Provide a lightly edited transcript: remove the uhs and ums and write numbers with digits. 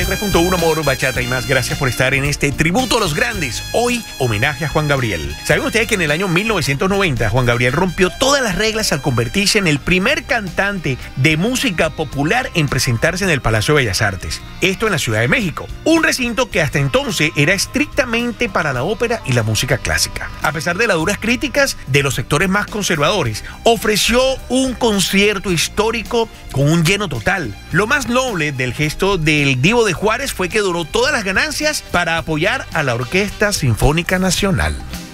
93.1 Amor, Bachata y más. Gracias por estar en este tributo a los grandes. Hoy, homenaje a Juan Gabriel. ¿Saben ustedes que en el año 1990 Juan Gabriel rompió todas las reglas al convertirse en el primer cantante de música popular en presentarse en el Palacio de Bellas Artes? Esto en la Ciudad de México. Un recinto que hasta entonces era estrictamente para la ópera y la música clásica. A pesar de las duras críticas de los sectores más conservadores, ofreció un concierto histórico con un lleno total. Lo más noble del gesto del Divo de Juárez fue que donó todas las ganancias para apoyar a la Orquesta Sinfónica Nacional.